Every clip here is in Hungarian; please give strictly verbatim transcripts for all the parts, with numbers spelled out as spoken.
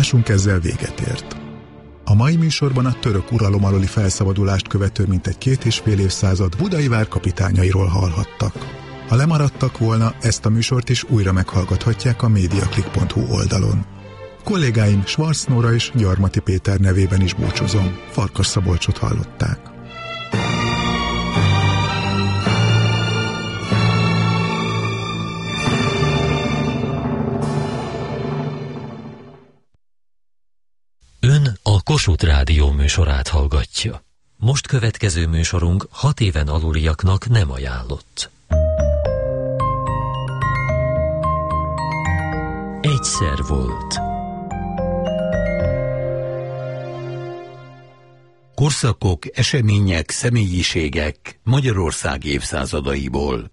adásunk ezzel véget ért. A mai műsorban a török uralom aluli felszabadulást követő mintegy két és fél évszázad budai várkapitányairól hallhattak. Ha lemaradtak volna, ezt a műsort is újra meghallgathatják a mediaclick pont hu oldalon. Kollégáim Schwarz Nóra és Gyarmati Péter nevében is búcsúzom. Farkas Szabolcsot hallották. Ön a Kossuth Rádió műsorát hallgatja. Most következő műsorunk hat éven aluliaknak nem ajánlott. Egyszer volt. Korszakok, események, személyiségek Magyarország évszázadaiból.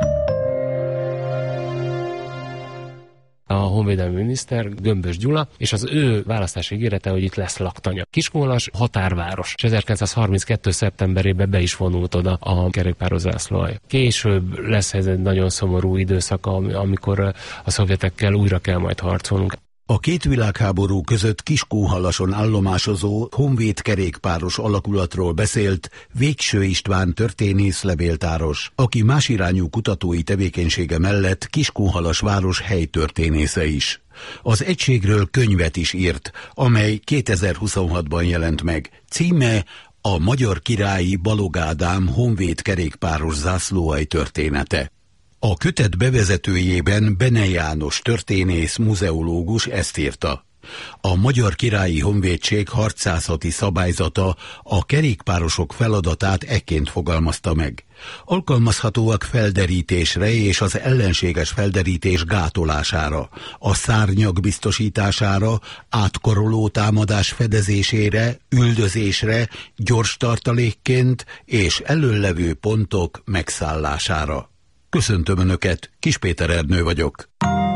A honvédelmi miniszter Gömbös Gyula, és az ő választási ígérete, hogy itt lesz laktanya. Kiskunhalas határváros, és ezerkilencszázharminckettő. szeptemberében be is vonult oda a kerékpáros zászlóalj. Később lesz ez egy nagyon szomorú időszak, amikor a szovjetekkel újra kell majd harcolnunk. A két világháború között Kiskunhalason állomásozó honvéd kerékpáros alakulatról beszélt Végső István történész levéltáros, aki másirányú kutatói tevékenysége mellett Kiskunhalas város helytörténésze is. Az egységről könyvet is írt, amely kétezer-huszonhatban jelent meg. Címe a Magyar Királyi Balogh Ádám honvéd kerékpáros zászlóalj története. A kötet bevezetőjében Bene János történész, muzeológus ezt írta. A Magyar Királyi Honvédség harcászati szabályzata a kerékpárosok feladatát ekként fogalmazta meg. Alkalmazhatóak felderítésre és az ellenséges felderítés gátolására, a szárnyak biztosítására, átkaroló támadás fedezésére, üldözésre, gyors tartalékként és elöllevő pontok megszállására. Köszöntöm Önöket, Kis Péter Ernő vagyok.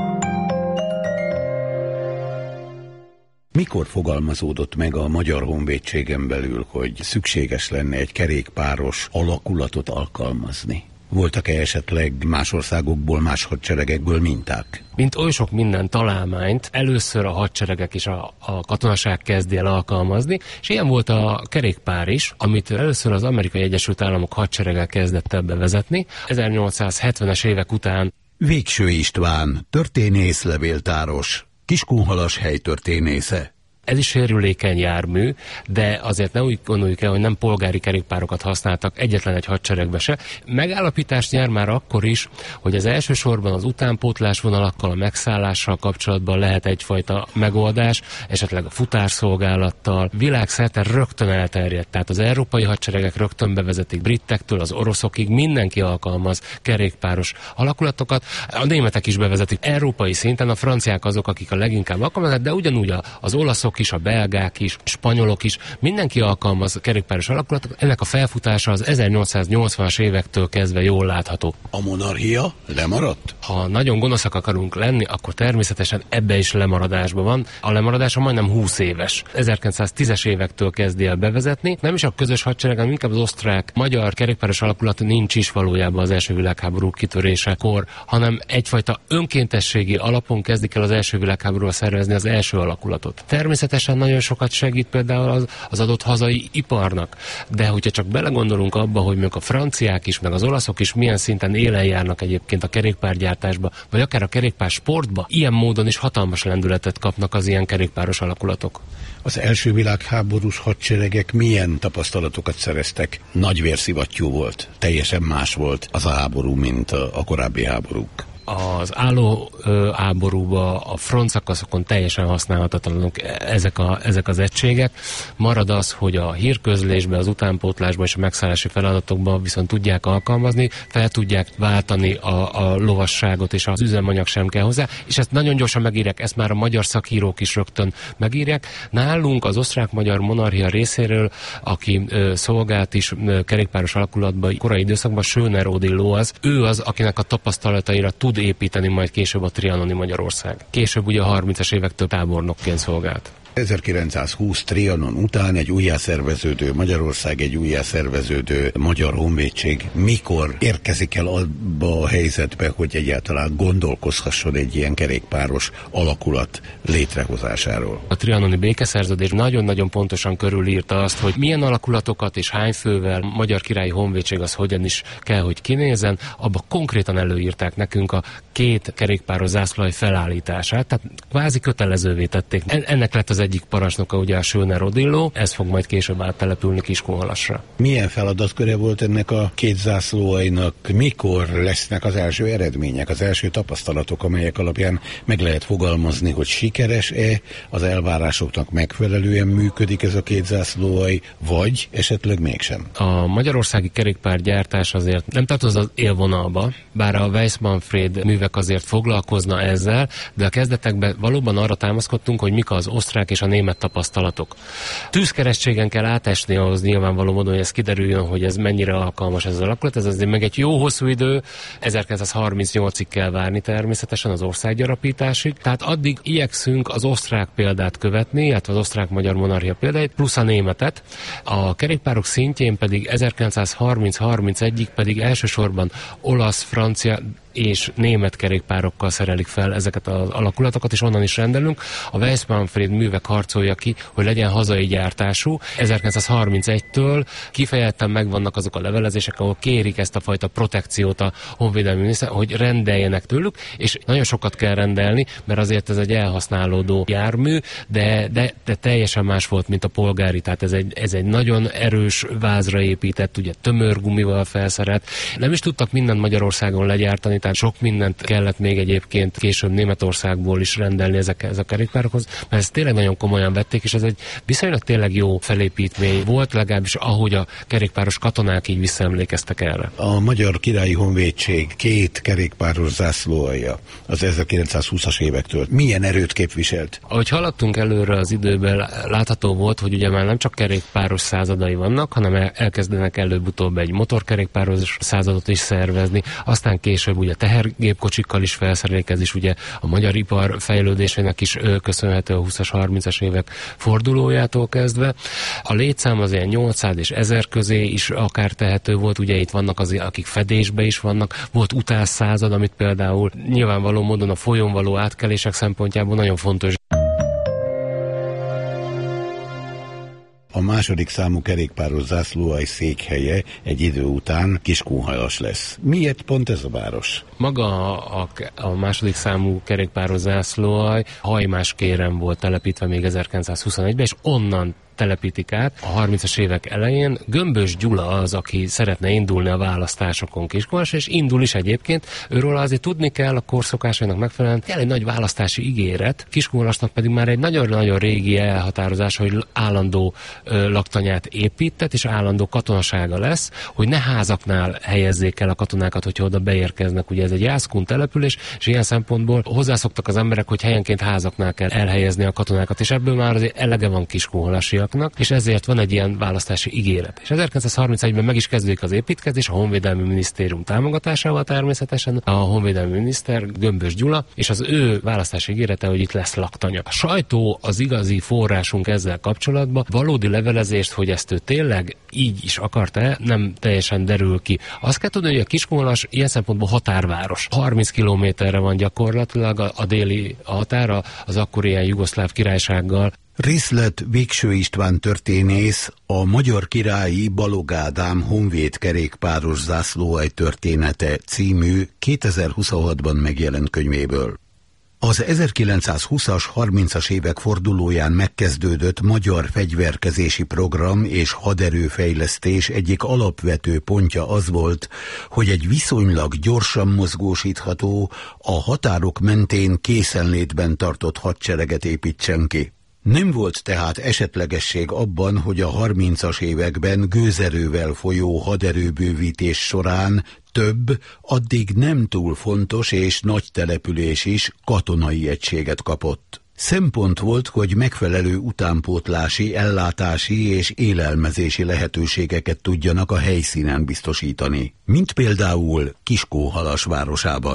Mikor fogalmazódott meg a Magyar Honvédségen belül, hogy szükséges lenne egy kerékpáros alakulatot alkalmazni? Voltak-e esetleg más országokból, más hadseregekből minták? Mint oly sok minden találmányt, először a hadseregek és a, a katonaság kezdi el alkalmazni, és ilyen volt a kerékpár is, amit először az Amerikai Egyesült Államok hadserege kezdett el bevezetni. ezernyolcszázhetvenes évek után Végső István, történész levéltáros, Kiskunhalas helytörténésze. Ez is sérülékeny jármű, de azért ne úgy gondoljuk el, hogy nem polgári kerékpárokat használtak egyetlen egy hadseregbe se. Megállapítást nyer már akkor is, hogy az elsősorban az utánpótlás vonalakkal, a megszállással kapcsolatban lehet egyfajta megoldás, esetleg a futárszolgálattal. Világszerte rögtön elterjedt, tehát az európai hadseregek rögtön bevezetik, britektől az oroszokig, mindenki alkalmaz kerékpáros alakulatokat. A németek is bevezetik. Európai szinten a franciák azok, akik a leginkább alkalmazzák, de ugyanúgy az olaszok is, a belgák is, spanyolok is, mindenki alkalmaz kerékpáros alakulatot. Ennek a felfutása az ezernyolcszáznyolcvanas évektől kezdve jól látható. A monarchia lemaradt? Ha nagyon gonoszak akarunk lenni, akkor természetesen ebbe is lemaradásban van. A lemaradása majdnem húsz éves. ezerkilencszáztízes évektől kezdi el bevezetni. Nem is a közös hadsereg, hanem inkább az osztrák-magyar kerékpáros alakulat nincs is valójában az első világháború kitörésekor, hanem egyfajta önkéntességi alapon kezdik el az első világháborúra szervezni az első alakulatot. Természetesen nagyon sokat segít például az, az adott hazai iparnak, de hogyha csak belegondolunk abba, hogy még a franciák is, meg az olaszok is milyen szinten élen járnak egyébként a kerékpárgyártásba, vagy akár a kerékpár sportba, ilyen módon is hatalmas lendületet kapnak az ilyen kerékpáros alakulatok. Az első világháborús hadseregek milyen tapasztalatokat szereztek? Nagy vérszivattyú volt, teljesen más volt az a háború, mint a, a korábbi háborúk. Az álló ö, háborúba, a frontszakaszokon teljesen használhatatlanok ezek, a, ezek az egységek. Marad az, hogy a hírközlésben, az utánpótlásban és a megszállási feladatokban viszont tudják alkalmazni, fel tudják váltani a, a lovasságot, és az üzemanyag sem kell hozzá, és ezt nagyon gyorsan megírják, ezt már a magyar szakírók is rögtön megírják. Nálunk az osztrák-magyar monarchia részéről, aki ö, szolgált is ö, kerékpáros alakulatban korai időszakban, Schöner Odilo az, ő az, akinek a tapasztalataira tud építeni majd később a trianoni Magyarország. Később ugye a harmincas évektől tábornokként szolgált. ezerkilencszázhúsz Trianon után egy újjászerveződő Magyarország, egy újjászerveződő Magyar Honvédség mikor érkezik el abba a helyzetbe, hogy egyáltalán gondolkozhasson egy ilyen kerékpáros alakulat létrehozásáról? A trianoni békeszerződés nagyon-nagyon pontosan körülírta azt, hogy milyen alakulatokat és hány fővel Magyar Királyi Honvédség az hogyan is kell, hogy kinézzen. Abba konkrétan előírták nekünk a két kerékpáros zászlóalj felállítását, tehát kvázi kötelezővé tették. Ennek lett az egyik parancsnoka, ugye a Schöner Odilló, ez fog majd később áttelepülni Kiskunhalasra. Milyen feladatköre volt ennek a két zászlóaljnak? Mikor lesznek az első eredmények, az első tapasztalatok, amelyek alapján meg lehet fogalmazni, hogy sikeres-e, az elvárásoknak megfelelően működik ez a két zászlóalj, vagy esetleg mégsem? A magyarországi kerékpárgyártás azért nem tartozik az élvonalba, bár a Weiss-Manfred művek azért foglalkozna ezzel, de a kezdetekben valóban arra támaszkodtunk, hogy mik az osztrák és a német tapasztalatok. Tűzkeresztségen kell átesni ahhoz nyilvánvaló módon, hogy ez kiderüljön, hogy ez mennyire alkalmas ez az alakulat. Ez azért meg egy jó hosszú idő, ezerkilencszázharmincnyolcig kell várni természetesen az országgyarapításig. Tehát addig igyekszünk az osztrák példát követni, illetve az osztrák-magyar monarchia példáit, plusz a németet. A kerékpárok szintjén pedig ezerkilencszázharminc-harmincegyig pedig elsősorban olasz, francia és német kerékpárokkal szerelik fel ezeket az alakulatokat, és onnan is rendelünk. A Weiss-Manfred művek harcolja ki, hogy legyen hazai gyártású. ezerkilencszázharmincegytől kifejezetten megvannak azok a levelezések, ahol kérik ezt a fajta protekciót a honvédelmi miniszter, hogy rendeljenek tőlük, és nagyon sokat kell rendelni, mert azért ez egy elhasználódó jármű, de, de, de teljesen más volt, mint a polgári, tehát ez egy, ez egy nagyon erős vázra épített, ugye tömörgumival felszerelt. Nem is tudtak mindent Magyarországon legyártani, tehát sok mindent kellett még egyébként később Németországból is rendelni ezek, ezek a kerékpárokhoz, mert ezt tényleg nagyon komolyan vették, és ez egy viszonylag tényleg jó felépítmény volt, legalábbis ahogy a kerékpáros katonák így visszaemlékeztek erre. A Magyar Királyi Honvédség két kerékpáros zászlóalja az ezerkilencszázhúszas évektől milyen erőt képviselt? Ahogy haladtunk előre az időben, látható volt, hogy ugye már nem csak kerékpáros századai vannak, hanem elkezdenek előbb-utóbb egy motorkerékpáros századot is szervezni, aztán később ugye tehergépkocsikkal is felszerelik, ez is ugye a magyar ipar fejlődésének is köszönhető a húszas, harmincas évek fordulójától kezdve. A létszám az ilyen nyolcszáz és ezer közé is akár tehető volt, ugye itt vannak az, akik fedésbe is vannak, volt utásszázad, amit például nyilvánvaló módon a folyón való átkelések szempontjából nagyon fontos. A második számú kerékpáros zászlóalj székhelye egy idő után Kiskunhalas lesz. Miért pont ez a város? Maga a, a, a második számú kerékpáros zászlóalj Hajmáskéren volt telepítve még ezerkilencszázhuszonegyben, és onnan telepítik át a harmincas évek elején. Gömbös Gyula az, aki szeretne indulni a választásokon Kiskunhalasra, és indul is egyébként. Őről azért tudni kell a korszokásainak megfelelően, kell egy nagy választási ígéret, Kiskunhalasnak pedig már egy nagyon-nagyon régi elhatározás, hogy állandó ö, laktanyát épített, és állandó katonasága lesz, hogy ne házaknál helyezzék el a katonákat, hogyha oda beérkeznek. Ugye ez egy jászkun település, és ilyen szempontból hozzászoktak az emberek, hogy helyenként házaknál kell elhelyezni a katonákat, és ebből már azért elege van Kiskunhalasiaknak, és ezért van egy ilyen választási ígéret. És ezerkilencszázharmincegyben meg is kezdődik az építkezés, a Honvédelmi Minisztérium támogatásával természetesen, a Honvédelmi Miniszter Gömbös Gyula, és az ő választási ígérete, hogy itt lesz laktanya. A sajtó az igazi forrásunk ezzel kapcsolatban, valódi levelezést, hogy ezt ő tényleg így is akarta, nem teljesen derül ki. Azt kell tudni, hogy a Kiskunhalas ilyen szempontból határváros. harminc kilométerre van gyakorlatilag a, a déli határa az akkori ilyen jugoszláv királysággal. Részlet Végső István történész a Magyar Királyi Balogh Ádám honvéd kerékpáros zászlóalj története című kétezer-huszonhatban megjelent könyvéből. Az ezerkilencszázhúszas, harmincas évek fordulóján megkezdődött magyar fegyverkezési program és haderőfejlesztés egyik alapvető pontja az volt, hogy egy viszonylag gyorsan mozgósítható, a határok mentén készenlétben tartott hadsereget építsen ki. Nem volt tehát esetlegesség abban, hogy a harmincas években gőzerővel folyó haderőbővítés során több, addig nem túl fontos és nagy település is katonai egységet kapott. Szempont volt, hogy megfelelő utánpótlási, ellátási és élelmezési lehetőségeket tudjanak a helyszínen biztosítani, mint például Kiskunhalas városában.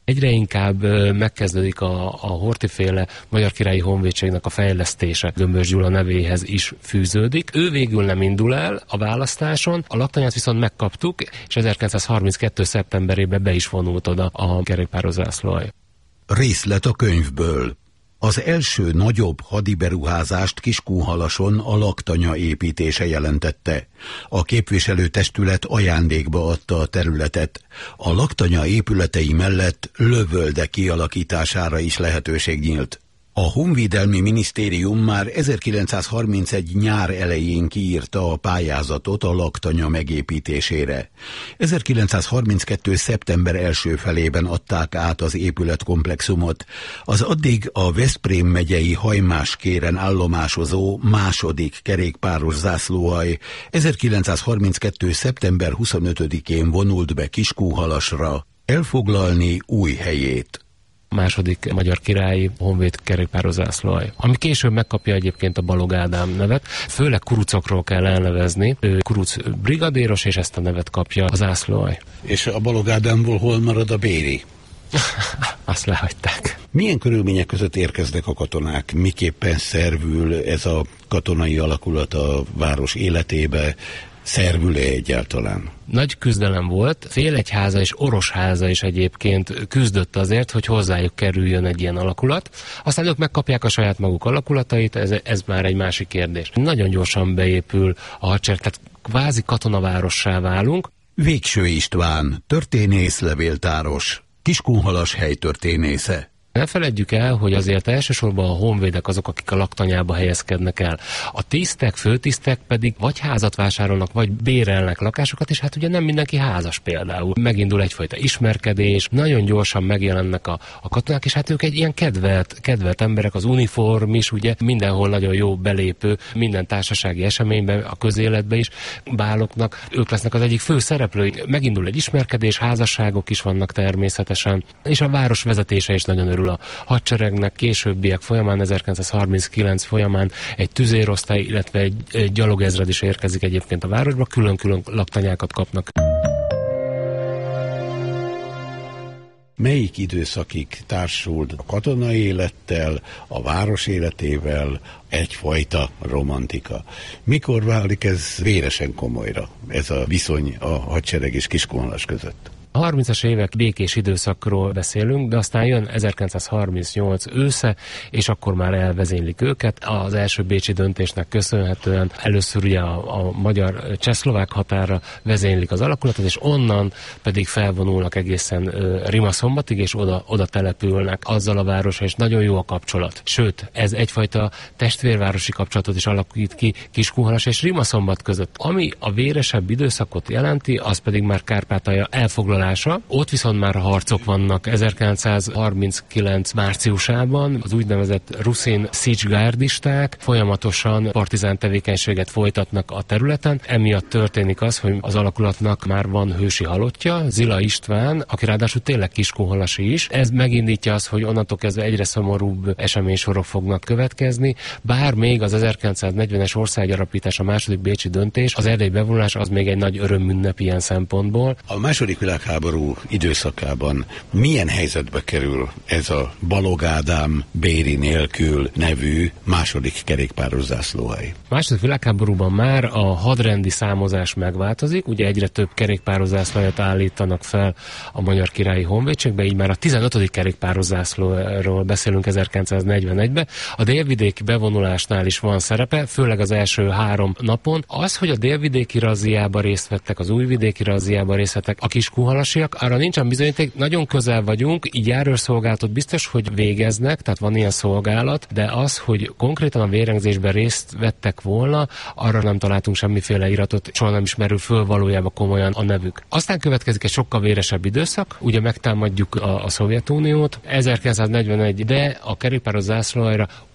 Egyre inkább megkezdődik a, a Horthy-féle Magyar Királyi Honvédségnek a fejlesztése. Gömbös Gyula nevéhez is fűződik. Ő végül nem indul el a választáson, a laktanyát viszont megkaptuk, és ezerkilencszázharminckettő. szeptemberében be is vonult oda a kerékpáros zászlóalj. Részlet a könyvből. Az első nagyobb hadiberuházást Kiskunhalason a laktanya építése jelentette. A képviselőtestület ajándékba adta a területet. A laktanya épületei mellett lövölde kialakítására is lehetőség nyílt. A Honvédelmi Minisztérium már ezerkilencszázharmincegy nyár elején kiírta a pályázatot a laktanya megépítésére. ezerkilencszázharminckettő. szeptember első felében adták át az épületkomplexumot. Az addig a Veszprém megyei Hajmáskéren állomásozó második kerékpáros zászlóalj ezerkilencszázharminckettő. szeptember huszonötödikén vonult be Kiskunhalasra elfoglalni új helyét. Második Magyar Királyi Honvéd kerékpáros zászlóalj, ami később megkapja egyébként a Balogh Ádám nevet. Főleg kurucokról kell elnevezni. Ő kuruc brigadéros, és ezt a nevet kapja a zászlóalj. És a Balogh Ádámból hol marad a Béri? Azt lehagyták. Milyen körülmények között érkeznek a katonák? Miképpen szervül ez a katonai alakulat a város életébe? Szervül-e egyáltalán? Nagy küzdelem volt, Félegyháza és Orosháza is egyébként küzdött azért, hogy hozzájuk kerüljön egy ilyen alakulat. Aztán ők megkapják a saját maguk alakulatait, ez, ez már egy másik kérdés. Nagyon gyorsan beépül a hadsereg, tehát kvázi katonavárossá válunk. Végső István, történész, levéltáros, Kiskunhalas helytörténésze. Ne feledjük el, hogy azért elsősorban a honvédek azok, akik a laktanyába helyezkednek el. A tisztek, főtisztek pedig vagy házat vásárolnak, vagy bérelnek lakásokat, és hát ugye nem mindenki házas például. Megindul egyfajta ismerkedés, nagyon gyorsan megjelennek a, a katonák, és hát ők egy ilyen kedvelt, kedvelt emberek, az uniform is, ugye mindenhol nagyon jó belépő, minden társasági eseményben, a közéletben is, báloknak, ők lesznek az egyik fő szereplői. Megindul egy ismerkedés, házasságok is vannak természetesen, és a város vezetése is nagyon örül a hadseregnek. Későbbiek folyamán, ezerkilencszázharminckilenc folyamán egy tüzérosztály, illetve egy, egy gyalogezred is érkezik egyébként a városba, külön-külön laktanyákat kapnak. Melyik időszakig társult a katonai élettel, a város életével egyfajta romantika? Mikor válik ez véresen komolyra, ez a viszony a hadsereg és Kiskunhalas között? A harmincas évek békés időszakról beszélünk, de aztán jön ezerkilencszázharmincnyolc ősze, és akkor már elvezénylik őket. Az első bécsi döntésnek köszönhetően először ugye a, a magyar-csehszlovák határa vezénylik az alakulatot, és onnan pedig felvonulnak egészen uh, Rimaszombatig, és oda, oda települnek azzal a városra, és nagyon jó a kapcsolat. Sőt, ez egyfajta testvérvárosi kapcsolatot is alakít ki Kiskunhalas és Rimaszombat között. Ami a véresebb időszakot jelenti, az pedig már Kárpátalja elfoglalása. Ott viszont már harcok vannak. ezerkilencszázharminckilenc márciusában az úgynevezett ruszin szicsgárdisták folyamatosan partizán tevékenységet folytatnak a területen. Emiatt történik az, hogy az alakulatnak már van hősi halottja, Zila István, aki ráadásul tényleg kiskunhalasi is. Ez megindítja azt, hogy onnantól kezdve egyre szomorúbb eseménysorok fognak következni, bár még az ezerkilencszáznegyvenes országgyarapítás, a második bécsi döntés, az erdélyi bevonulás az még egy nagy örömünnep ilyen szempontból. A második világháború időszakában milyen helyzetbe kerül ez a Balogh Ádám Béri nélkül nevű második kerékpáros zászlóalj? A második világháborúban már a hadrendi számozás megváltozik, ugye egyre több kerékpáros zászlóaljat állítanak fel a Magyar Királyi Honvédségbe, így már a tizenötödik kerékpáros zászlóról beszélünk ezerkilencszáznegyvenegyben. A délvidéki bevonulásnál is van szerepe, főleg az első három napon. Az, hogy a délvidéki razziában részt vettek, az újvidéki razziában részt vettek a kiskunhalasiak, arra nincsen bizonyíték, nagyon közel vagyunk, így járőrszolgálatot biztos, hogy végeznek, tehát van ilyen szolgálat, de az, hogy konkrétan a vérengzésben részt vettek volna, arra nem találtunk semmiféle iratot, soha nem is merül föl valójában komolyan a nevük. Aztán következik egy sokkal véresebb időszak, ugye megtámadjuk a, a Szovjetuniót, ezerkilencszáznegyvenegy, de a kerékpáros zászlóaljra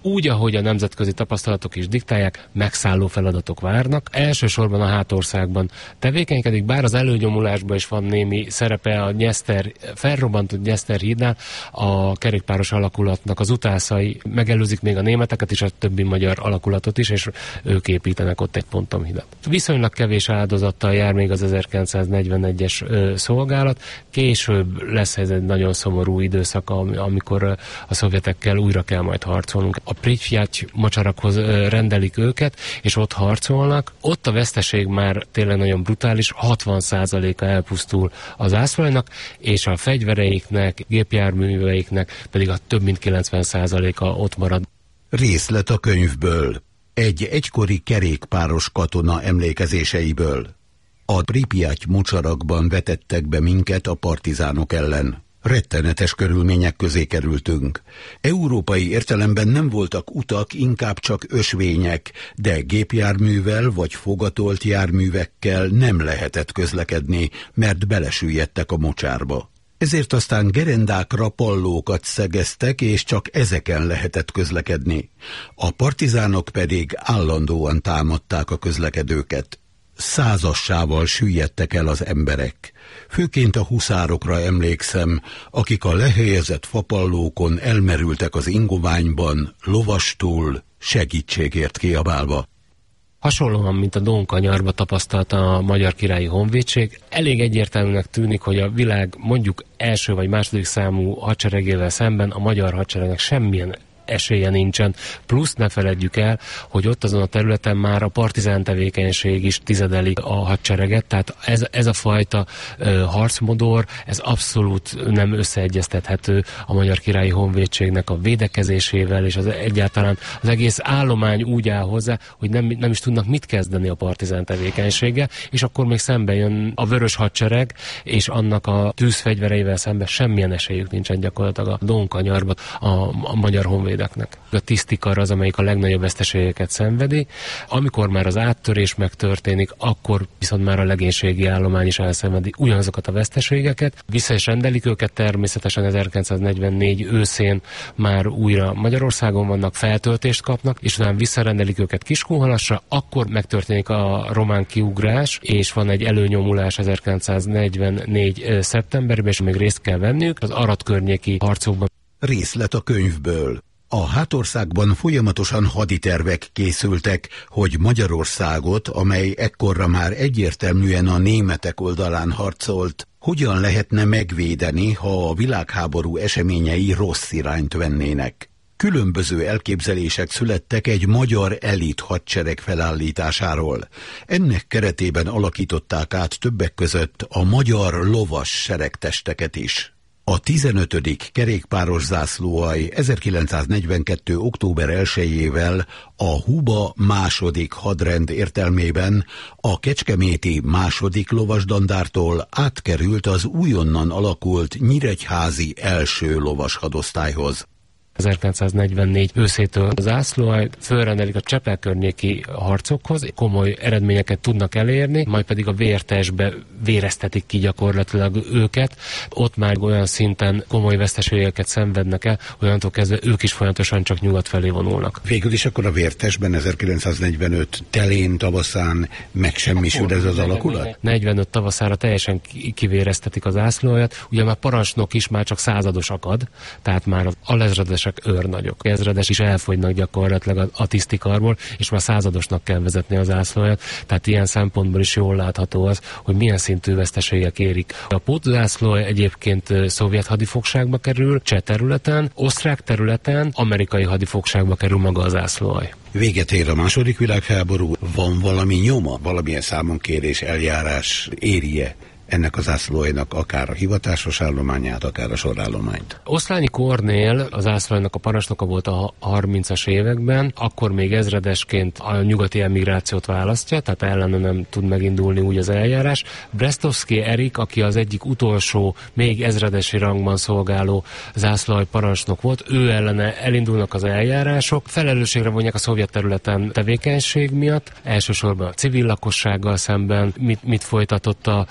úgy, ahogy a nemzetközi tapasztalatok is diktálják, megszálló feladatok várnak. Elsősorban a hátországban tevékenykedik, bár az előnyomulásban is van némi szerepe a Nyeszter, felrobbantott Nyeszter hídnál, a kerékpáros alakulatnak az utászai megelőzik még a németeket és a többi magyar alakulatot is, és ők építenek ott egy pontomhidat. Viszonylag kevés áldozattal jár még az ezerkilencszáznegyvenegyes ö, szolgálat. Később lesz ez egy nagyon szomorú időszak, amikor ö, a szovjetekkel újra kell majd harcolnunk. A Pripyat mocsarakhoz ö, rendelik őket, és ott harcolnak. Ott a veszteség már tényleg nagyon brutális, hatvan százaléka elpusztul az zászlóinak, és a fegyvereiknek, gépjárműveiknek pedig a több mint kilencven százaléka ott marad. Részlet a könyvből. Egy egykori kerékpáros katona emlékezéseiből. A Pripyat mocsarakban vetettek be minket a partizánok ellen. Rettenetes körülmények közé kerültünk. Európai értelemben nem voltak utak, inkább csak ösvények, de gépjárművel vagy fogatolt járművekkel nem lehetett közlekedni, mert belesüllyedtek a mocsárba. Ezért aztán gerendákra pallókat szegeztek, és csak ezeken lehetett közlekedni. A partizánok pedig állandóan támadták a közlekedőket. Százassával süllyedtek el az emberek. Főként a huszárokra emlékszem, akik a lehelyezett fapallókon elmerültek az ingoványban, lovastul, segítségért kiabálva. Hasonlóan, mint a Donkanyarba tapasztalta a Magyar Királyi Honvédség, elég egyértelműnek tűnik, hogy a világ mondjuk első vagy második számú hadseregével szemben a magyar hadseregnek semmilyen esélye nincsen. Plusz ne feledjük el, hogy ott azon a területen már a partizán tevékenység is tizedeli a hadsereget, tehát ez, ez a fajta ö, harcmodor, ez abszolút nem összeegyeztethető a Magyar Királyi Honvédségnek a védekezésével, és az egyáltalán az egész állomány úgy áll hozzá, hogy nem, nem is tudnak mit kezdeni a partizán tevékenységgel, és akkor még szembe jön a vörös hadsereg, és annak a tűzfegyvereivel szemben semmilyen esélyük nincsen gyakorlatilag a Donkanyarban a, a magyar honvéd. A tisztikar az, amelyik a legnagyobb veszteségeket szenvedi. Amikor már az áttörés megtörténik, akkor viszont már a legénységi állomány is elszenvedi ugyanazokat a veszteségeket. Vissza is rendelik őket természetesen ezerkilencszáznegyvennégy őszén már újra Magyarországon vannak, feltöltést kapnak, és utána visszarendelik őket Kiskunhalasra, akkor megtörténik a román kiugrás, és van egy előnyomulás ezerkilencszáznegyvennégy szeptemberben, és még részt kell venniük az Arad környéki harcokban. Részlet a könyvből. A hátországban folyamatosan haditervek készültek, hogy Magyarországot, amely ekkorra már egyértelműen a németek oldalán harcolt, hogyan lehetne megvédeni, ha a világháború eseményei rossz irányt vennének. Különböző elképzelések születtek egy magyar elit hadsereg felállításáról. Ennek keretében alakították át többek között a magyar lovas seregtesteket is. A tizenötödik kerékpáros zászlóalj ezerkilencszáznegyvenkettő. október elsejével a Huba második hadrend értelmében a kecskeméti második lovasdandártól átkerült az újonnan alakult nyíregyházi első lovas hadosztályhoz. ezerkilencszáznegyvennégy őszétől az zászlóalj fölrendelik a Csepel környéki harcokhoz, komoly eredményeket tudnak elérni, majd pedig a vértesbe véreztetik ki gyakorlatilag őket. Ott már olyan szinten komoly veszteségeket szenvednek el, olyantól kezdve ők is folyamatosan csak nyugat felé vonulnak. Végül is akkor a vértesben ezerkilencszáznegyvenöt telén, tavaszán megsemmisül ez az alakulat? negyvenöt tavaszára teljesen kivéreztetik az zászlóaljat, ugye már parancsnok is már csak százados akad, tehát már az alezredes őrnagyok. Ezredes is elfogynak gyakorlatilag a, a tisztikarból, és már századosnak kell vezetni az zászlóját, tehát ilyen szempontból is jól látható az, hogy milyen szintű veszteségek érik. A pótzászló egyébként szovjet hadifogságba kerül, cseh területen, osztrák területen, amerikai hadifogságba kerül maga a zászlóalj. Véget ér a második világháború, van valami nyoma, valamilyen számonkérés, eljárás éri-e ennek az zászlóinak akár a hivatásos állományát, akár a sorállományt? Oszlányi Kornél az zászlóinak a parancsnoka volt a harmincas években, akkor még ezredesként a nyugati emigrációt választja, tehát ellene nem tud megindulni úgy az eljárás. Bresztovszky Erik, aki az egyik utolsó, még ezredesi rangban szolgáló zászlóalj parancsnok volt, ő ellene elindulnak az eljárások, felelősségre vonják a szovjet területen tevékenység miatt, elsősorban a civil lakossággal szemben, mit, mit folytatott a, a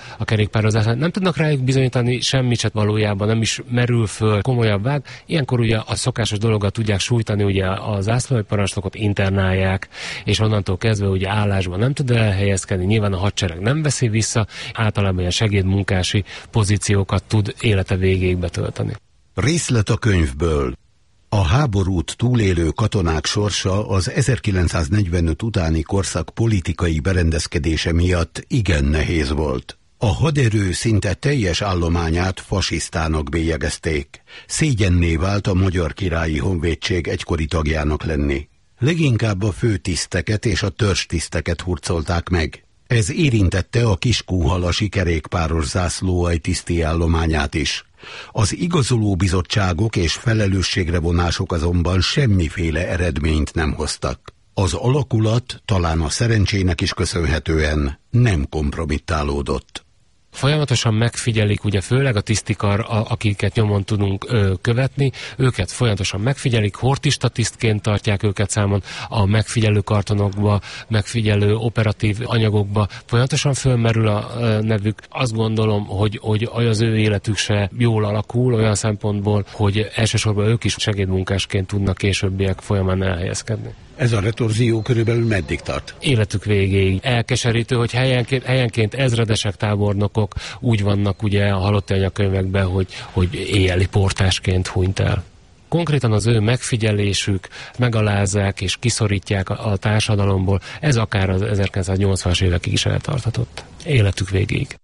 kerékpározásnál. Nem tudnak rájuk bizonyítani semmit se valójában, nem is merül föl komolyabb vád. Ilyenkor ugye a szokásos dologgal tudják sújtani, ugye a zászlóaljparancsnokot internálják, és onnantól kezdve ugye állásban nem tud elhelyezkedni, nyilván a hadsereg nem veszi vissza, általában ilyen segédmunkási pozíciókat tud élete végéig betölteni. Részlet a könyvből. A háborút túlélő katonák sorsa az ezerkilencszáznegyvenöt utáni korszak politikai berendezkedése miatt igen nehéz volt. A haderő szinte teljes állományát fasisztának bélyegezték. Szégyenné vált a Magyar Királyi Honvédség egykori tagjának lenni. Leginkább a főtiszteket és a törzstiszteket hurcolták meg. Ez érintette a Kiskunhalasi kerékpáros zászlóalj tiszti állományát is. Az igazoló bizottságok és felelősségre vonások azonban semmiféle eredményt nem hoztak. Az alakulat talán a szerencsének is köszönhetően nem kompromittálódott. Folyamatosan megfigyelik, ugye főleg a tisztikar, a, akiket nyomon tudunk ö, követni, őket folyamatosan megfigyelik, hortista tisztként tartják őket számon, a megfigyelő kartonokba, megfigyelő operatív anyagokba folyamatosan fölmerül a ö, nevük. Azt gondolom, hogy, hogy az ő életük se jól alakul, olyan szempontból, hogy elsősorban ők is segédmunkásként tudnak későbbiek folyamán elhelyezkedni. Ez a retorzió körülbelül meddig tart? Életük végéig. Elkeserítő, hogy helyenként, helyenként ezredesek, tábornokok úgy vannak ugye a halotti anyakönyvekben, hogy, hogy éjjeli portásként hunyt el. Konkrétan az ő megfigyelésük, megalázzák és kiszorítják a, a társadalomból, ez akár az ezerkilencszáznyolcvanas évekig is eltarthatott. Életük végéig.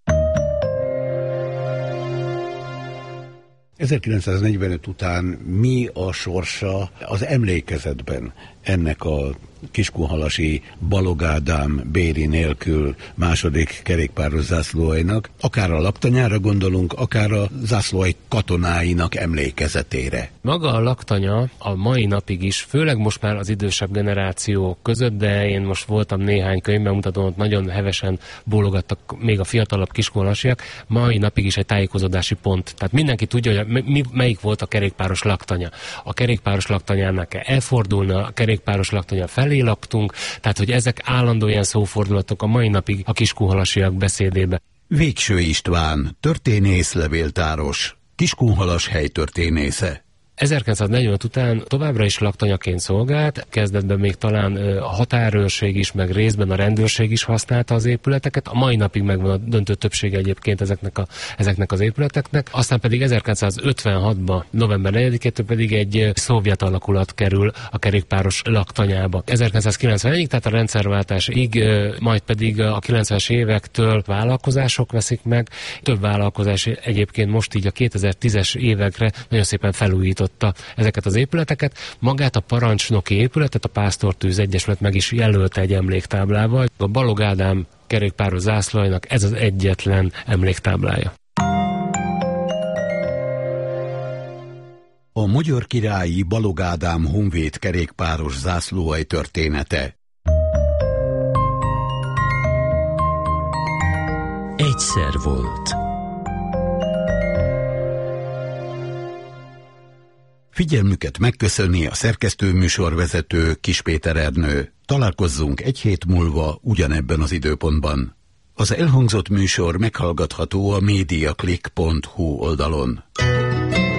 ezerkilencszáznegyvenöt után mi a sorsa az emlékezetben ennek a kiskunhalasi Balogh Ádám Béri nélkül második kerékpáros zászlóaljnak, akár a laktanyára gondolunk, akár a zászlóalj katonáinak emlékezetére. Maga a laktanya a mai napig is, főleg most már az idősebb generációk között, de én most voltam néhány könyvben, mutatom, ott nagyon hevesen bólogattak még a fiatalabb kiskunhalasiak, mai napig is egy tájékozódási pont. Tehát mindenki tudja, hogy mi, melyik volt a kerékpáros laktanya. A kerékpáros laktanyának kell elfordulni, a kerékpáros laktanya felé laktunk, tehát hogy ezek állandó ilyen szófordulatok a mai napig a kiskunhalasiak beszédébe. Végső István, történész, levéltáros, Kiskunhalas helytörténésze. ezerkilencszáznegyvenöt után továbbra is laktanyaként szolgált, kezdetben még talán a határőrség is, meg részben a rendőrség is használta az épületeket, a mai napig megvan a döntő többsége egyébként ezeknek, a, ezeknek az épületeknek, aztán pedig ezerkilencszázötvenhatban, november negyedikétől pedig egy szovjet alakulat kerül a kerékpáros laktanyába. ezerkilencszázkilencvenegyig, tehát a rendszerváltásig, majd pedig a kilencvenes évektől vállalkozások veszik meg, több vállalkozás egyébként most így a kétezer-tízes évekre nagyon szépen felújított ezeket az épületeket. Magát a parancsnoki épületet a Pásztortűz Egyesület meg is jelölte egy emléktáblával. A Balogh Ádám kerékpáros zászlóaljnak ez az egyetlen emléktáblája. A Magyar Királyi Balogh Ádám honvéd kerékpáros zászlóalj története. Egyszer volt. Figyelmüket megköszöni a szerkesztő műsorvezető Kiss Péter Ernő. Találkozzunk egy hét múlva ugyanebben az időpontban. Az elhangzott műsor meghallgatható a mediaclick pont hu oldalon.